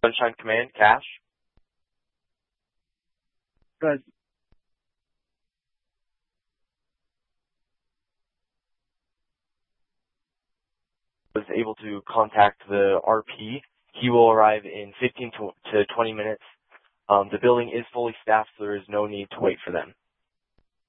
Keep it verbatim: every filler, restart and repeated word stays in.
Sunshine Command, Cash. Good. Was able to contact the R P. He will arrive in fifteen to twenty minutes. Um, the building is fully staffed, so there is no need to wait for them.